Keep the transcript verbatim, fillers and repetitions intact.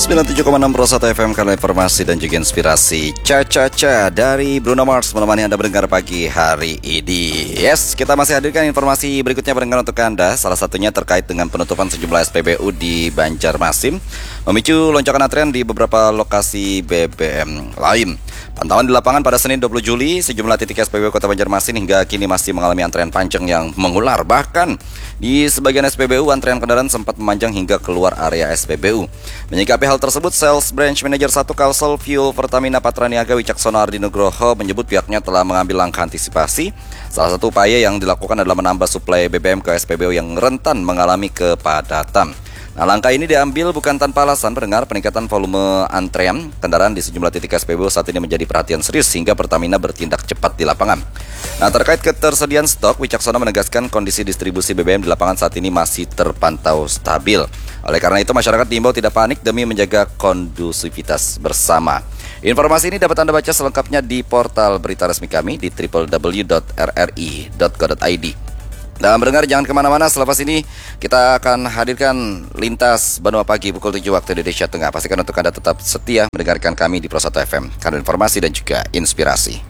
sembilan puluh tujuh koma enam Pro satu F M, karena informasi dan juga inspirasi. Ca-ca-ca dari Bruno Mars menemani Anda mendengar pagi hari ini. Yes, kita masih hadirkan informasi berikutnya pendengar untuk Anda. Salah satunya terkait dengan penutupan sejumlah S P B U di Banjarmasin, memicu lonjakan antrian di beberapa lokasi B B M lain. Pantauan di lapangan pada Senin dua puluh Juli, sejumlah titik S P B U Kota Banjarmasin hingga kini masih mengalami antrian panjang yang mengular. Bahkan di sebagian S P B U, antrian kendaraan sempat memanjang hingga keluar area S P B U. Menyikapi hal tersebut, Sales Branch Manager satu Kalsel Fuel Pertamina Patraniaga Wicaksono Ardi Nugroho menyebut pihaknya telah mengambil langkah antisipasi. Salah satu upaya yang dilakukan adalah menambah suplai B B M ke S P B U yang rentan mengalami kepadatan. Nah, langkah ini diambil bukan tanpa alasan. Pendengar, peningkatan volume antrean kendaraan di sejumlah titik S P B U saat ini menjadi perhatian serius sehingga Pertamina bertindak cepat di lapangan. Nah, terkait ketersediaan stok, Wicaksono menegaskan kondisi distribusi B B M di lapangan saat ini masih terpantau stabil. Oleh karena itu, masyarakat diimbau tidak panik demi menjaga kondusivitas bersama. Informasi ini dapat Anda baca selengkapnya di portal berita resmi kami di w w w dot r r i dot co dot i d. Dan mendengar, jangan kemana-mana, selepas ini kita akan hadirkan Lintas Banua Pagi pukul tujuh waktu Indonesia Tengah. Pastikan untuk Anda tetap setia mendengarkan kami di Pro satu F M, karena informasi dan juga inspirasi.